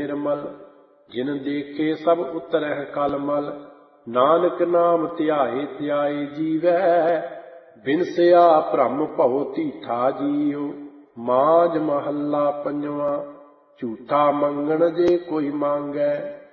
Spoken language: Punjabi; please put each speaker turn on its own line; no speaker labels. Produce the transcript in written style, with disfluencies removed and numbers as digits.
ਨਿਰਮਲ। ਜਿਨ ਦੇਖੇ ਸਭ ਉਤਰਹਿ ਕਲਮਲ। ਨਾਨਕ ਨਾਮ ਧਿਆਏ ਧਿਆਏ ਜੀਵੈ। ਬਿਨਸਿਆ ਭ੍ਰਮ ਭਉ ਧੀਠਾ ਜੀਉ। ਮਾਝ ਮਹੱਲਾ ਪੰਜਵਾਂ। ਝੂਠਾ ਮੰਗਣ ਜੇ ਕੋਈ ਮੰਗੈ